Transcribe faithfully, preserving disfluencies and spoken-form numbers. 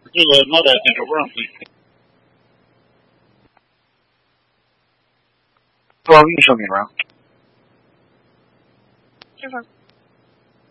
这个脑袋跟手不上飞。多少给你生命了？ 这份。